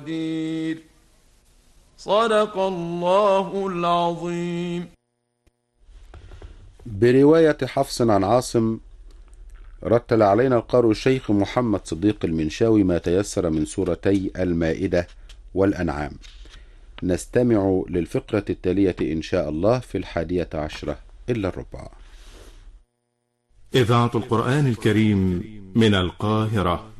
صدق الله العظيم. برواية حفص عن عاصم، رتل علينا القارئ الشيخ محمد صديق المنشاوي ما تيسر من سورتي المائدة والأنعام. نستمع للفقرة التالية إن شاء الله في 11 إلا الربع. إذاعة القرآن الكريم من القاهرة.